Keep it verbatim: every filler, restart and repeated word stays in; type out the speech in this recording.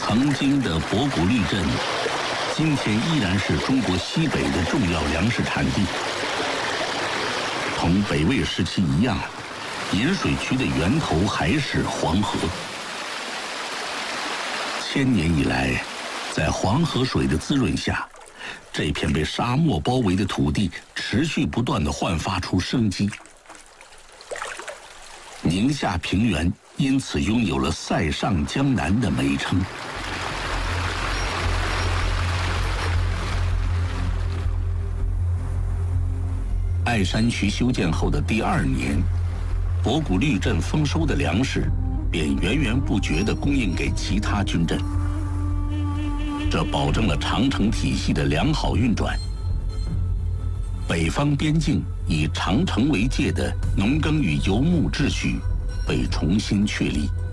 曾经的博古绿镇，今天依然是中国西北的重要粮食产地。同北魏时期一样，引水渠的源头还是黄河。千年以来，在黄河水的滋润下，这片被沙漠包围的土地持续不断地焕发出生机。宁夏平原因此拥有了“塞上江南”的美称。爱山渠修建后的第二年，博古绿镇丰收的粮食便源源不绝地供应给其他军镇，这保证了长城体系的良好运转。北方边境以长城为界的农耕与游牧秩序被重新确立。